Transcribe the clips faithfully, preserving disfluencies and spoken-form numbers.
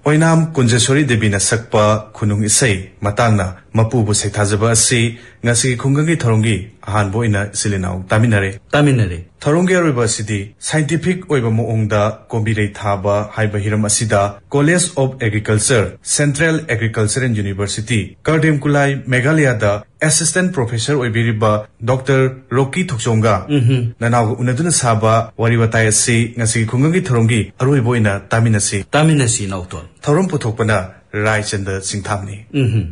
Oinam Kunjasori Debina Sakpa Kunung Isai Matangna Mapubu Sekazaba Asi Ngasi Kungangi Torongi Ahan Boina Silinau Taminare Taminare Torongi University Scientific Oibamo Ongda Kombire Thaba Haiba Hiram Asida College of Agriculture Central Agriculture and University Kardem Kulai Meghalaya da Assistant Professor Oibiriba Doctor Rocky Thokchonga Nanau Unaduna Saba Wariwatai Asi Ngasi Kungangi Torongi Aroi Boina Taminasi Taminasi Nauton Thorum Putokpana Rai Chanda Singthamni Mhm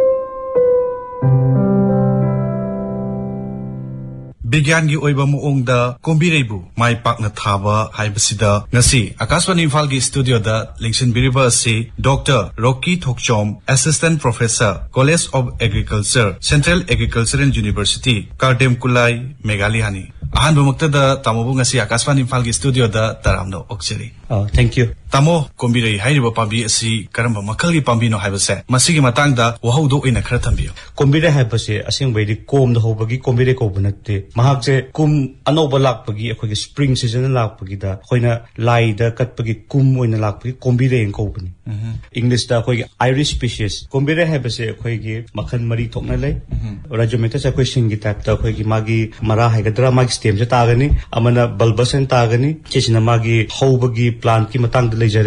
Bigyan gi oiba muongda kombirebu mai pakna thaba haibasida ngasi Akashvani Imphal gi studio da lingsin biriba asi Doctor Rocky Thokchom Assistant Professor College of Agriculture Central Agriculture and University Kardem Kulai Meghalaya ni ahan bumakta da tamobu ngasi Akashvani Imphal gi studio da taramno okcheri Oh thank you Tamo kombirei hairiba pambi asi karamba makhalgi pambi no haibase masigi matangda wahaudo ina khara thambiyo Kombire haibase asing baidi kom da hobagi kombire ko bunate mahakse kum anoba lakpagi akhoi spring season lakpagi da khoina lai da katpagi kum oina lakpagi kombire en ko buni English da akhoi Irish species kombire haibase akhoi gi makhan mari thokna lai rajumeta sa akhoi singi type da akhoi gi magi mara haigadra magi stem ja tagani amana bulbous en tagani chesina magi hobagi plant ki matang